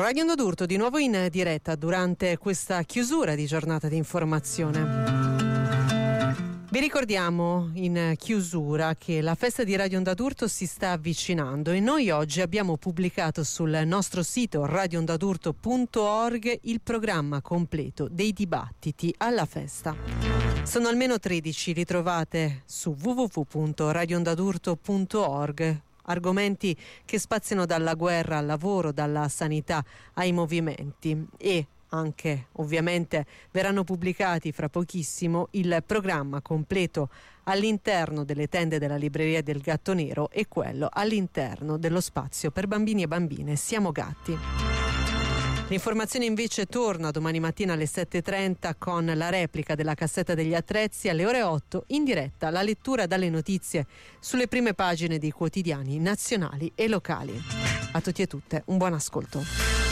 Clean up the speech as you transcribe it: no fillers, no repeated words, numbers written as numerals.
Radio Onda d'Urto di nuovo in diretta durante questa chiusura di giornata di informazione. Vi ricordiamo in chiusura che la festa di Radio Onda d'Urto si sta avvicinando e noi oggi abbiamo pubblicato sul nostro sito radioondadurto.org il programma completo dei dibattiti alla festa. Sono almeno 13, li trovate su www.radioondadurto.org. Argomenti che spaziano dalla guerra al lavoro, dalla sanità ai movimenti, e anche ovviamente verranno pubblicati fra pochissimo il programma completo all'interno delle tende della libreria del Gatto Nero e quello all'interno dello spazio per bambini e bambine Siamo Gatti. L'informazione invece torna domani mattina alle 7:30 con la replica della cassetta degli attrezzi, alle ore 8 in diretta la lettura dalle notizie sulle prime pagine dei quotidiani nazionali e locali. A tutti e tutte un buon ascolto.